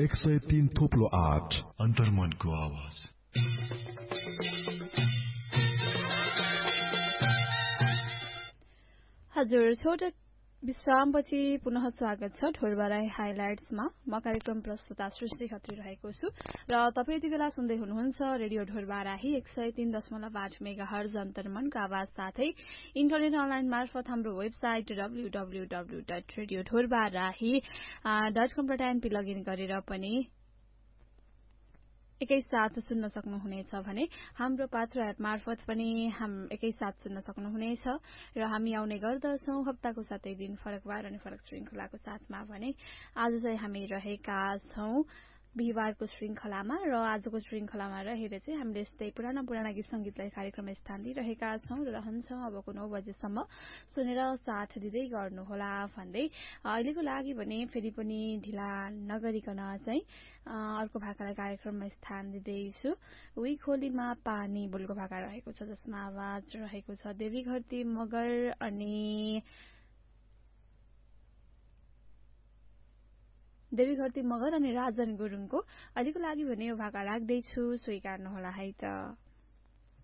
103.8 अन्तर्मनको आवाज। हजुर, छोटो विश्रामपछि पुनः स्वागत छ ढोरबाराई हाइलाइट्समा। म कार्यक्रम प्रस्तुता सृष्टि खत्री रहेको छु र तपाईँ यति बेला सुन्दै हुनुहुन्छ रेडियो ढोरबाराही 103.8 मेगाहर्ज अन्तर्मनको आवाज साथै इन्टरनेट अनलाइन मार्फत हाम्रो वेबसाइट www.radiodhorbarahi.com.np लगइन गरेर पनि एकैसाथ सुन्न सक्नुहुनेछ भने हाम्रो पात्र एप मार्फत पनि एकैसाथ सुन्न सक्नुहुनेछ र हामी आउने गर्दछौं हप्ताको 7 दिन फरकबार अनि फरक श्रृंखलाको साथमा भने आज चाहिँ हामी रहेका छौं बिहीबारको श्रृंखलामा र आजको श्रृंखलामा रहेर चाहिँ हामीले यस्तै पुराना गीत संगीतलाई कार्यक्रममा स्थान दिइरहेका छौं र रहन्छौं अबको 9 बजेसम्म सुनेर साथ दिँदै गर्नुहोला भन्दै अहिलेको लागि भने फेरि पनि ढिला नगरिकन चाहिँ अर्को भाकालाई कार्यक्रममा स्थान दिँदैछु। उही खोलीमा पानी बोलको भाका रहेको छ जसमा आवाज रहेको छ देवीघरती मगर अनि राजन गुरुङको। अहिलेको लागि भने यो भाका राख्दैछु, स्वीकार्नुहोला है त।